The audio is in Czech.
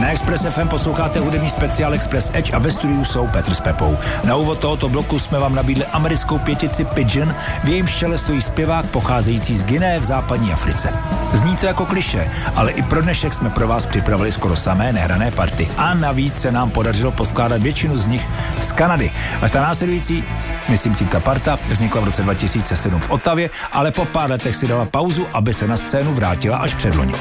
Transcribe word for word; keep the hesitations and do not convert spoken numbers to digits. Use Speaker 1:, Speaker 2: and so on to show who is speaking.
Speaker 1: Na Express F M posloucháte hudební speciál Express Edge a ve studiu jsou Petr s Pepou. Na úvod tohoto bloku jsme vám nabídli americkou pětici Pigeon, v jejím čele stojí zpěvák pocházející z Guineje v západní Africe. Zní to jako klišé, ale i pro dnešek jsme pro vás připravili skoro samé nehrané party. A navíc se nám podařilo poskládat většinu z nich z Kanady. A ta následující, myslím tím ta parta, vznikla v roce dva tisíce sedm v Ottawě, ale po pár letech si dala pauzu, aby se na scénu vrátila až předloni.